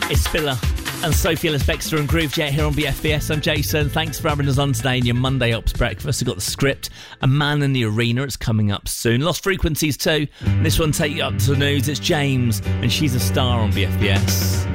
It's Spiller and Sophie Ellis-Bextor and Groovejet here on BFBS. I'm Jason. Thanks for having us on today in your Monday Ops breakfast. We've got The Script, A Man in the Arena. It's coming up soon. Lost Frequencies too. This one take you up to the news. It's James and She's a Star on BFBS.